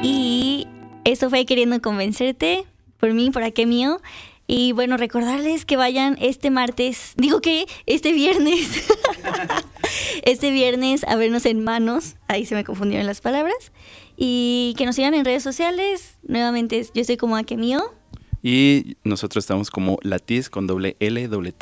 Y eso fue Queriendo Convencerte, por mí, por Aquí Mío. Y bueno, recordarles que vayan este viernes, este viernes a vernos en Manos, ahí se me confundieron las palabras, y que nos sigan en redes sociales. Nuevamente, yo estoy como Aquí Mío. Y nosotros estamos como Latiz con doble L, doble T.